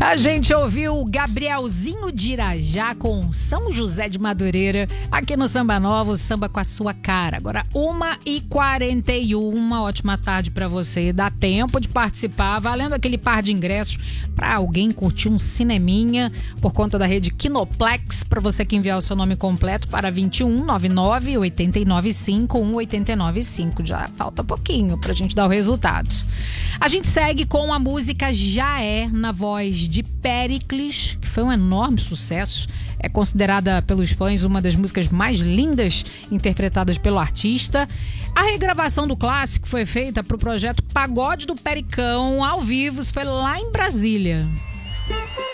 A gente ouviu o Gabrielzinho de Irajá com São José de Madureira aqui no Samba Nova, o samba com a sua cara. Agora 1h41, uma ótima tarde pra você. Dá tempo de participar, valendo aquele par de ingressos pra alguém curtir um cineminha por conta da rede Kinoplex, pra você que enviar o seu nome completo para 2199 895 1895. Já falta pouquinho pra gente dar o resultado. A gente segue com a música Já É, na voz de Péricles, que foi um enorme sucesso. É considerada pelos fãs uma das músicas mais lindas interpretadas pelo artista. A regravação do clássico foi feita para o projeto Pagode do Pericão, ao vivo. Isso foi lá em Brasília.